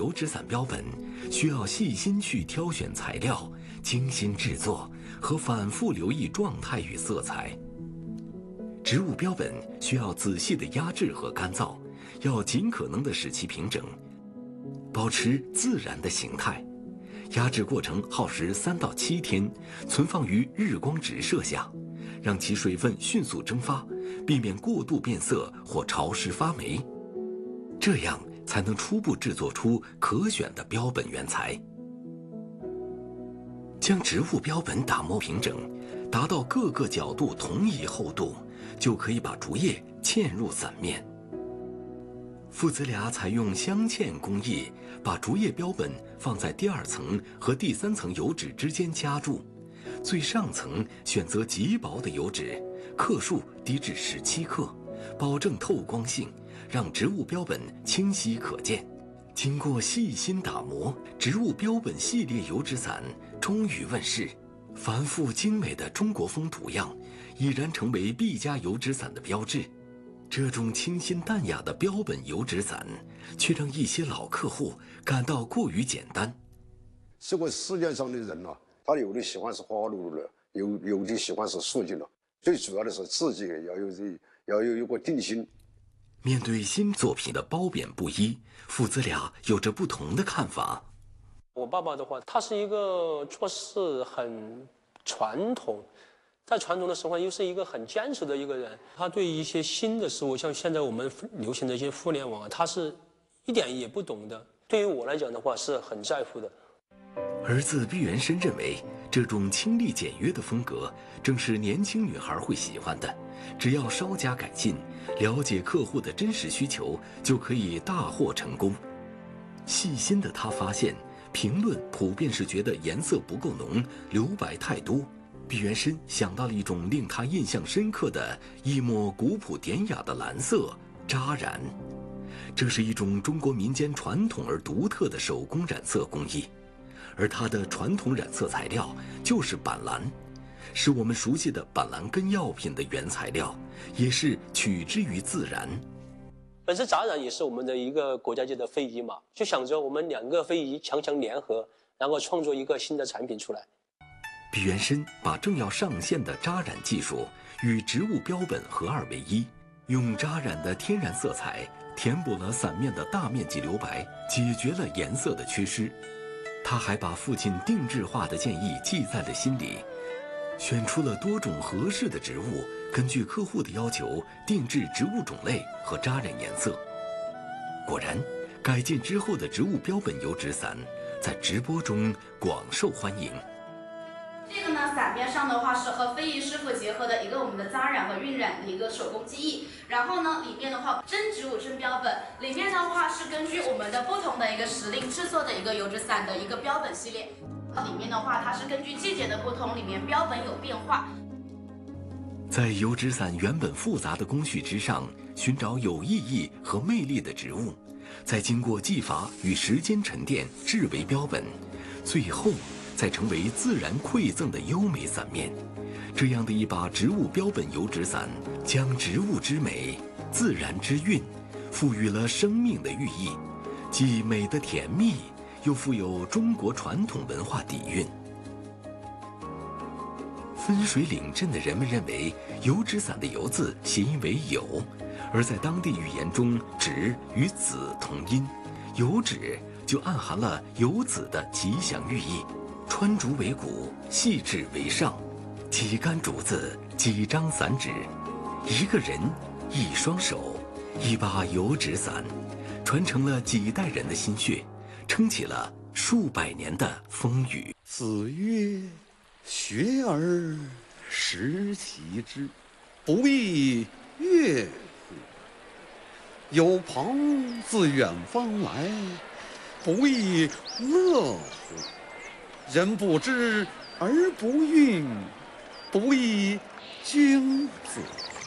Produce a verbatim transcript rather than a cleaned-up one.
油纸伞标本需要细心去挑选材料，精心制作和反复留意状态与色彩。植物标本需要仔细的压制和干燥，要尽可能的使其平整，保持自然的形态。压制过程耗时三到七天，存放于日光直射下，让其水分迅速蒸发，避免过度变色或潮湿发霉。这样才能初步制作出可选的标本原材。将植物标本打磨平整，达到各个角度同一厚度，就可以把竹叶嵌入伞面。父子俩采用镶嵌工艺，把竹叶标本放在第二层和第三层油纸之间夹住，最上层选择极薄的油纸，克数低至十七克，保证透光性，让植物标本清晰可见。经过细心打磨，植物标本系列油纸伞终于问世。繁复精美的中国风图样，已然成为毕加油纸伞的标志。这种清新淡雅的标本油纸伞，却让一些老客户感到过于简单。 这个世界上的人啊，他有的喜欢是花花绿绿的，有有的喜欢是素净的。最主要的是自己要有这要有一个定心。 面对新作品的褒贬不一，父子俩有着不同的看法。 我爸爸的话，他是一个做事很传统。在传统的生活又是一个很坚持的一个人，他对一些新的事物，像现在我们流行的一些互联网，他是一点也不懂的。对于我来讲的话，是很在乎的。 儿子毕元申认为，这种清丽简约的风格正是年轻女孩会喜欢的。只要稍加改进，了解客户的真实需求，就可以大获成功。细心的他发现，评论普遍是觉得颜色不够浓，留白太多。毕元申想到了一种令他印象深刻的一抹古朴典雅的蓝色扎染，这是一种中国民间传统而独特的手工染色工艺，而它的传统染色材料就是板蓝，是我们熟悉的板蓝根药品的原材料，也是取之于自然。 本身扎染也是我们的一个国家级的非遗嘛，就想着我们两个非遗强强联合，然后创作一个新的产品出来。 毕元申把正要上线的扎染技术与植物标本合二为一，用扎染的天然色彩填补了伞面的大面积留白，解决了颜色的缺失。他还把父亲定制化的建议记在了心里，选出了多种合适的植物，根据客户的要求定制植物种类和扎染颜色。果然，改进之后的植物标本油纸伞在直播中广受欢迎。 这个呢，伞面上的话是和非遗师傅结合的一个我们的扎染和晕染的一个手工技艺。然后呢，里面的话真植物真标本，里面的话是根据我们的不同的一个时令制作的一个油纸伞的一个标本系列。里面的话，它是根据季节的不同，里面标本有变化。 在油纸伞原本复杂的工序之上，寻找有意义和魅力的植物，再经过技法与时间沉淀制为标本，最后再成为自然馈赠的优美伞面。这样的一把植物标本油纸伞，将植物之美、自然之韵赋予了生命的寓意，既美得甜蜜，又富有中国传统文化底蕴。分水岭镇的人们认为，油纸伞的油字谐音为酉，而在当地语言中，纸与子同音，油纸就暗含了有子的吉祥寓意。穿竹为骨，细致为上，几竿竹子，几张伞纸，一个人，一双手，一把油纸伞，传承了几代人的心血，撑起了数百年的风雨。 子曰：学而时齐之，不亦乐乎？有朋自远方来，不亦乐乎？人不知而不愠，不亦君子？